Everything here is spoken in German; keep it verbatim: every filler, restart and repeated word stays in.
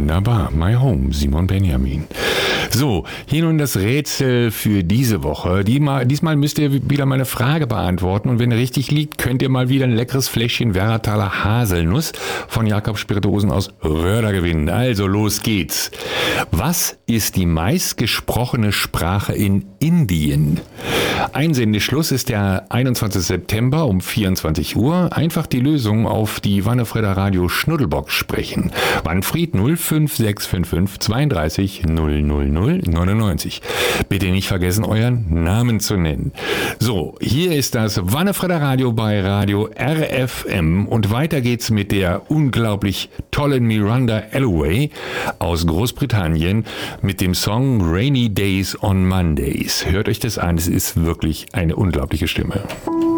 Wunderbar. My Home, Simon Benjamin. So, hier nun das Rätsel für diese Woche. Diesmal, diesmal müsst ihr wieder meine Frage beantworten und wenn ihr richtig liegt, könnt ihr mal wieder ein leckeres Fläschchen Werrataler Haselnuss von Jakob Spirituosen aus Röder gewinnen. Also los geht's. Was ist die meistgesprochene Sprache in Indien? Einsendeschluss ist der einundzwanzigster September um vierundzwanzig Uhr. Einfach die Lösung auf die Wannefredder Radio Schnuddelbox sprechen. Manfred null fünf sechs fünf fünf zweiunddreißig null null null neunundneunzig. Bitte nicht vergessen, euren Namen zu nennen. So, hier ist das Wannefredder Radio bei Radio R F M und weiter geht's mit der unglaublich tollen Miranda Alloway aus Großbritannien mit dem Song Rainy Days on Mondays. Hört euch das an, es ist wirklich eine unglaubliche Stimme.